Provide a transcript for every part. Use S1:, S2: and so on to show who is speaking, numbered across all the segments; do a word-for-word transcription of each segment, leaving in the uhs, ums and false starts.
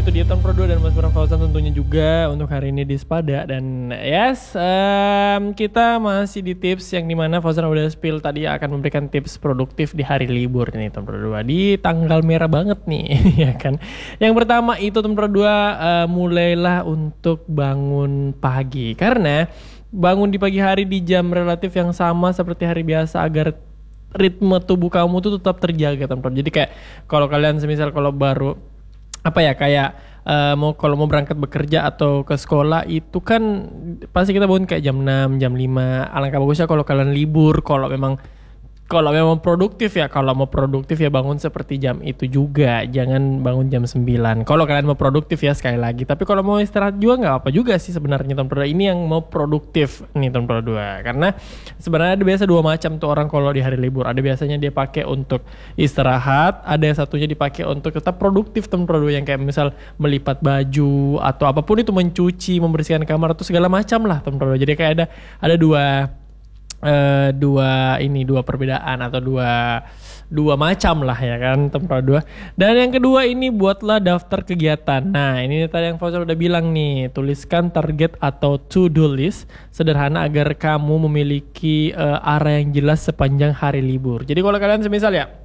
S1: itu dia Tom Pro dua dan Mas Bram Fauzan tentunya juga untuk hari ini di Spada. Dan yes, um, kita masih di tips yang dimana Fauzan udah spill tadi akan memberikan tips produktif di hari libur nih Tom Pro dua. Di tanggal merah banget nih ya kan. Yang pertama itu Tom Pro dua uh, mulailah untuk bangun pagi. Karena bangun di pagi hari di jam relatif yang sama seperti hari biasa agar ritme tubuh kamu tuh tetap terjaga Tom Pro. Jadi kayak kalau kalian semisal kalau baru apa ya kayak uh, mau kalau mau berangkat bekerja atau ke sekolah itu kan pasti kita bangun kayak jam enam, jam lima. Alangkah bagusnya kalau kalian libur, kalau memang kalau memang produktif ya, kalau mau produktif ya bangun seperti jam itu juga. Jangan bangun jam sembilan. Kalau kalian mau produktif ya sekali lagi. Tapi kalau mau istirahat juga nggak apa juga sih sebenarnya Tom Pro dua. Ini yang mau produktif nih Tom Pro dua. Karena sebenarnya ada biasa dua macam tuh orang kalau di hari libur. Ada biasanya dia pakai untuk istirahat. Ada yang satunya dipakai untuk tetap produktif Tom Pro dua. Yang kayak misal melipat baju atau apapun itu, mencuci, membersihkan kamar atau segala macam lah Tom Pro dua. Jadi kayak ada ada dua Uh, dua ini dua perbedaan atau dua dua macam lah ya kan Tom Pro dua. Dan yang kedua ini buatlah daftar kegiatan. Nah ini tadi yang Fauzan udah bilang nih, tuliskan target atau to do list sederhana agar kamu memiliki uh, arah yang jelas sepanjang hari libur. Jadi kalau kalian semisal ya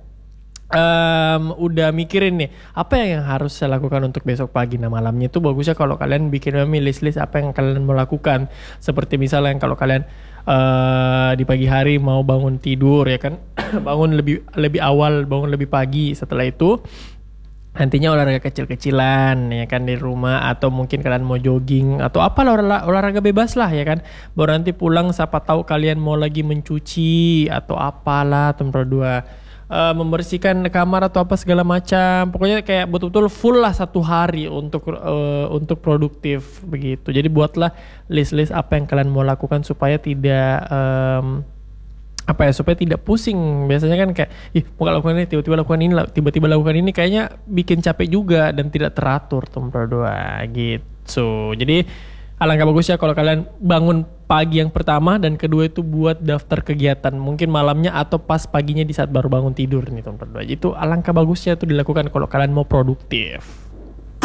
S1: Um, udah mikirin nih apa yang harus saya lakukan untuk besok pagi, nah malamnya itu bagusnya kalau kalian bikin list-list apa yang kalian mau lakukan. Seperti misalnya kalau kalian uh, di pagi hari mau bangun tidur ya kan bangun lebih lebih awal, bangun lebih pagi. Setelah itu nantinya olahraga kecil-kecilan ya kan di rumah, atau mungkin kalian mau jogging atau apa olah, olahraga bebas lah ya kan. Baru nanti pulang siapa tahu kalian mau lagi mencuci atau apalah Tom Pro dua. Uh, membersihkan kamar atau apa segala macam, pokoknya kayak betul-betul full lah satu hari untuk uh, untuk produktif begitu. Jadi buatlah list-list apa yang kalian mau lakukan supaya tidak um, apa ya supaya tidak pusing. Biasanya kan kayak ih mau lakukan ini tiba-tiba lakukan ini tiba-tiba lakukan ini, kayaknya bikin capek juga dan tidak teratur Tom Pro dua gitu. Jadi alangkah bagusnya kalau kalian bangun pagi yang pertama dan kedua itu buat daftar kegiatan. Mungkin malamnya atau pas paginya di saat baru bangun tidur nih Tom Pro dua. Itu alangkah bagusnya itu dilakukan kalau kalian mau produktif.